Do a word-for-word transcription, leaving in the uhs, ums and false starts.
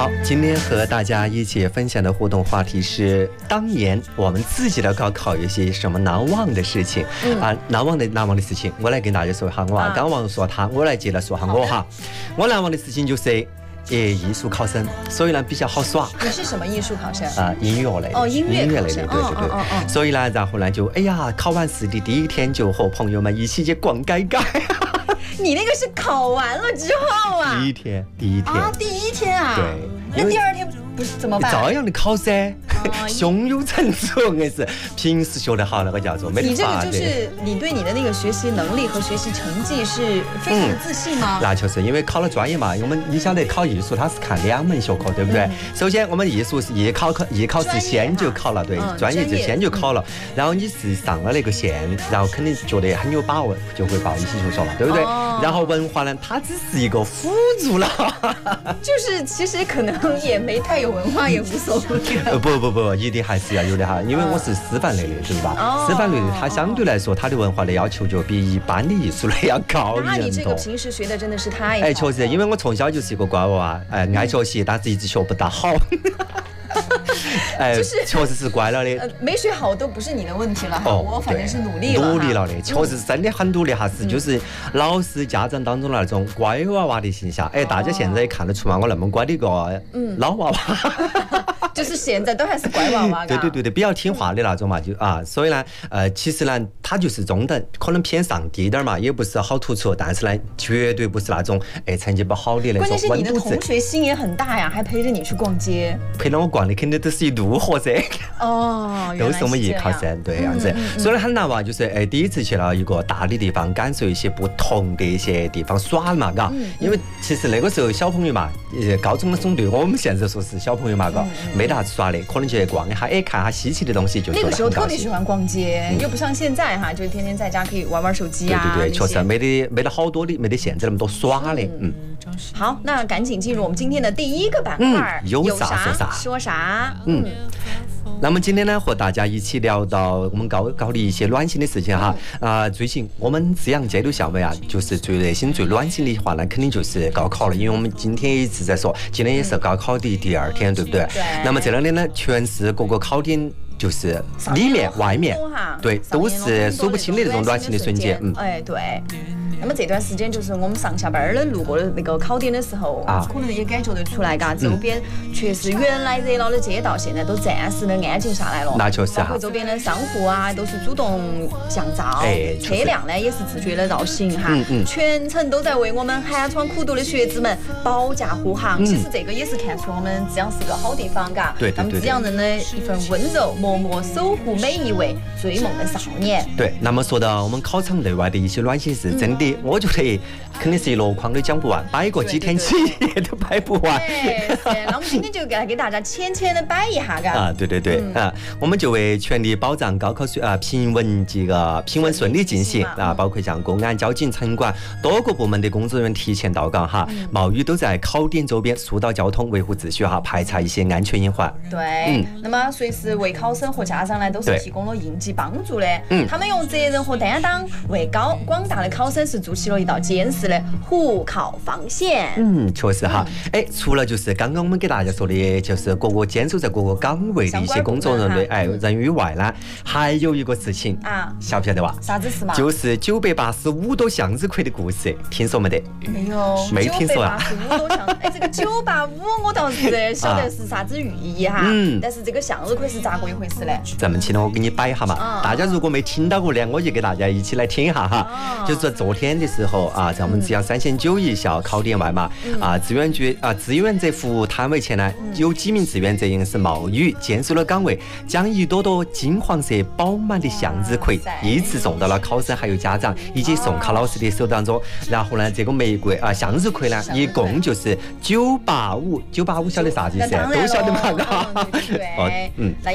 好，今天和大家一起分享的互动话题是当年我们自己的高考有些什么难忘的事情、嗯、啊，难忘的难忘的事情，我来跟大家说一下。我啊，刚忘了说他，我来接着说下我哈。我难忘的事情就是。诶，艺术考生，所以呢比较好耍。 你是什么艺术考生？ 啊、呃，音乐类的。 哦，音乐类的，对对对。 哦哦哦、 所以呢，然后呢就，哎呀，考完试的第一天就和朋友们一起去逛街街。 你那个是考完了之后啊？ 第一天，第一天。 啊，第一天啊？ 对。 那第二天不是怎么办？ 照样的考噻，哦、胸有成竹，硬是平时学得好那个叫做没得你这个就是你对你的那个学习能力和学习成绩是非常的自信吗？ 嗯、那就是因为考了专业嘛，我们你晓得考艺术它是看两门学科，对不对？嗯、首先我们艺术是艺考考艺考是先就考了，对，嗯、专业就先就考了，嗯、然后你是上了那个线，然后肯定觉得很有把握，就会报一起就学了，对不对？哦、然后文化呢，它只是一个辅助了， 就是其实可能也没太有文化也无所谓。 呃不不不，一定还是要有的哈，因为我是师范类的，对吧？哦、师范类的它相对来说它的文化的要求就比一般的艺术类要高一点多。 那你这个平时学的真的是太好。 哎，确实，因为我从小就是一个乖娃娃，哎，爱学习，但是一直学不大好。哎，就是确实是乖了的、 呃，没学好都不是你的问题了哈，哦、我反正是努力了， 努力了的，确实是真的很努力哈，是、嗯、就是老师家长当中那种乖娃娃的形象，哎，大家现在也看得出嘛，我那么乖的一个老娃娃。 嗯就是现在都还是乖娃娃， 对对对对，比较听话的那种嘛，就啊，所以呢，呃，其实呢，他就是中等，可能偏上低点嘛，也不是好突出，但是呢，绝对不是那种哎成绩不好的那种。 关键是你的同学心也很大呀，还陪着你去逛街。 陪着我逛的肯定都是一路货噻。 哦， 都是我们艺考生对样子，嗯嗯嗯、所以很难忘，就是哎第一次去了一个大的地方，感受一些不同的一些地方耍嘛，嘎、嗯。因为其实那个时候小朋友嘛，呃，高中的生对我们现在说是小朋友嘛，嘎、嗯，没得啥子耍的，可能就去逛一下，哎，看下稀奇的东西就。 那个时候特别喜欢逛街，嗯、又不像现在哈，就天天在家可以玩玩手机啊。 对对对，确实没得没得好多的，没得现在那么多耍的，嗯。 好，那赶紧进入我们今天的第一个板块， 嗯、有啥说啥， 说啥， 嗯。那么今天呢，和大家一起聊到我们高考的一些暖心的事情哈。啊、呃，最近我们资阳街头校委啊，就是最热心、最暖心的话呢，肯定就是高考了。因为我们今天一直在说，今天也是高考的第二天，对不对？ 对。 那么这两天呢，全市各个考点。就是里面、外面，对，都是数不清的那种暖心的瞬间。 嗯，哎，对。那么这段时间就是我们上下班的路过的那个考点的时候，啊，可能也感觉得出来，嘎，周边确实原来热闹的街道，现在都暂时的安静下来了。 那确实哈。 包括周边的商户啊，都是主动降噪， 哎， 车辆呢也是自觉的绕行哈。 嗯嗯。 全程都在为我们寒窗苦读的学子们保驾护航。其实这个也是看出我们资阳是个好地方，嘎。 对对对。 那么资阳人的一份温柔。默默守护每一位追梦的少年。 对，那么说到我们考场内外的一些暖心事，真的，我觉得肯定是一箩筐都讲不完，摆个几天几夜都摆不完。 对，那我们今天就来给大家浅浅的摆一下，嘎。 啊，对对对，嗯、啊，我们就为全力保障高考顺啊平稳这个平稳顺利进行啊，包括像公安、交警、城管多个部门的工作人员提前到岗哈，嗯、冒雨都在考点周边疏导交通、维护秩序哈，排查一些安全隐患。 对，嗯，那么随时为考生和家长呢都是提供了应急帮助的，嗯，他们用责任和担当为高广大的考生是筑起了一道坚实的护考防线。 嗯，确实哈，哎、嗯，除了就是刚刚我们给大家说的，就是各个坚守在各个岗位的一些工作人员的哎人与外呢，还有一个事情啊，晓不晓得哇？ 啥子事嘛？ 就是九百八十五朵向日葵的故事，听说没得？ 没有， 没听说啊。 九百八十五朵向，哎，这个九八五我倒是晓得是啥子寓意哈，嗯，但是这个向日葵是咋个一回事呢？ 咱们今天我给你摆一下嘛，哦、大家如果没听到过呢，我就给大家一起来听一下哈。哦、就是昨天的时候啊，在我们资阳三县九艺校考点外嘛，嗯、啊，志愿局啊，志愿者服务摊位前呢，嗯、有几名志愿者因是冒雨坚守了岗位，将一朵朵金黄色饱满的向日葵依次送到了考生还有家长以及送考老师的手当中。然后呢，这个玫瑰啊，向日葵呢，一共就是九八五，九八五晓得啥子意思？都晓得嘛？ 对，哦，嗯。